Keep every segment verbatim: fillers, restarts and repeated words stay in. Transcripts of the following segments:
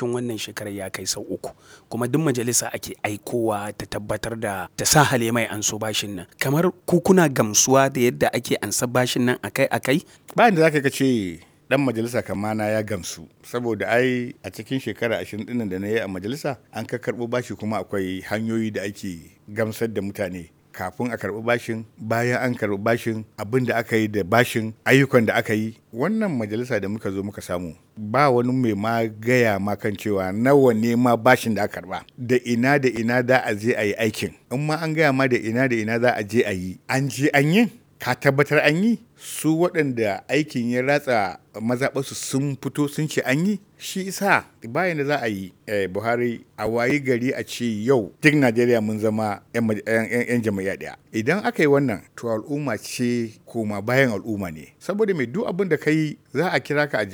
cikin wannan shekarar ya kai sau uku, kuma duk majalisa ake aikowa ta tabbatar da ta sa hale mai an so bashin nan. Kamar ku kuna gamsuwa da yadda ake ansa bashin nan akai-akai? Bayan da zaka ka ce dan majalisa kamana ya gamsu, saboda ai a cikin shekara ashirin ɗin da na yi a majalisa an ka karɓo bashi, kuma akwai hanyoyi da ake gamsar da mutane kafin a karɓi bashin, bayan an karɓi bashin, abin da aka yi da bashin, ayyukan da aka yi. Wannan majalisa da muka zo muka samu ba wani mai ma gaya ma kan cewa nawa ne ma bashin da aka karɓa, da ina da ina za a je a yi aikin. In ma an gaya ma da ina da ina za a je a yi, an je an yi, ka tabbatar an yi. Su waɗanda aikin ya ratsa mazaɓarsu sun fito sun ce an yi. Shi isa bayan da za a yi Buhari a wayi gari a ce yau duk Najeriya mun zama 'yan jam'iyya ɗaya. Idan aka yi wannan, to al'umma ce koma bayan al'umma ne, saboda mai duk abin da ka yi za a kira ka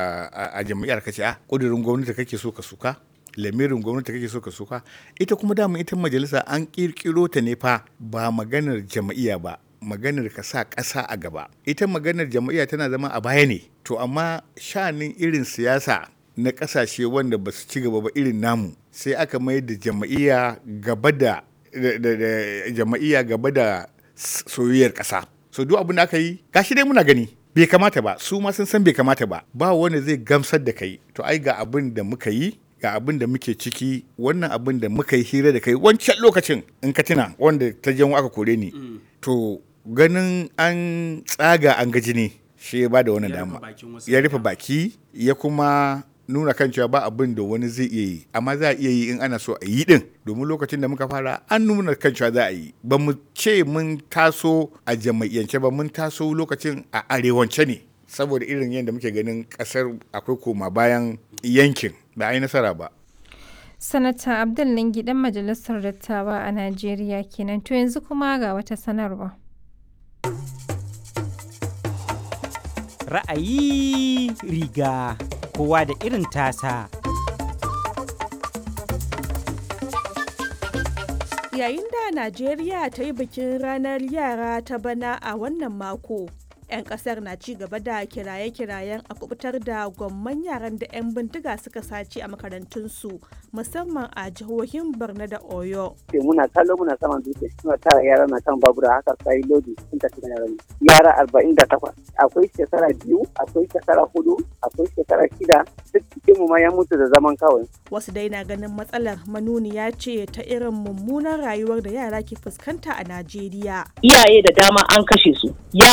a jam'iyyar ka ce a ƙudurin gwamnati kake so ka suka, lamirin gwamnati kake so ka suka. Ita kuma dama ita majalisa an ƙirƙiro ta ne fa ba maganar jam'iyya ba, maganar ka sa ƙasa a gaba. Ita maganar jam'iyya tana zama a baya ne. To amma sha'anin irin siyasa na ƙasashe wanda ba su ci gaba ba irin namu, sai aka mai da jam'iyya gaba da jam'iyya gaba da soyayyar ƙasa. So duk abin da aka yi gashi dai muna gani bai kamata ba, su ma sun san bai kamata ba, ba wanda zai gamsar da kai. To ai ga abin da muka yi, ga abin da muke ciki, wannan abin da muka yi hira da kai wancan lokacin in ka tuna, wanda ta janwo aka kore ni. To ganin an tsaga an gaji ne shi ya ba da wannan dama, ya rufe baki, ya kuma nuna kan cewa ba abin da wani zai iya yi, amma za a iya yi in ana so a yi din. Domin lokacin da muka fara an nuna kan cewa za a yi, ba mu ce mun taso a jama'iyyance ba, mun taso lokacin a arewance ne, saboda irin yadda muke ganin kasar akwai koma bayan yankin, ba a yi nasara ba. Sanata Abdul Lingi dan majalisar dattawa a Najeriya kenan. To yanzu kuma ga wata sanarwa. Ra'ayi riga kowa da irin tasa. Yayin da Najeriya ta yi bikin ranar yara ta bana a wannan mako, 'yan kasar na ci gaba da kiraye-kirayen a kubutar da gwamman yaran da 'yan bindiga suka sace a makarantunsu, musamman a jihohin Borno da Oyo. Muna kallo muna saman dutse suna tara yara na kan babura haka sai lodi sun tafi da yaran. Yara arba'in da takwas. Akwai shekara biyu, akwai shekara hudu, akwai shekara shida, duk cikin mu ma ya mutu da zaman kawai. Wasu dai na ganin matsalar manuniya ce ta irin mummunan rayuwar da yara ke fuskanta a Najeriya. Iyaye da dama an kashe su, yara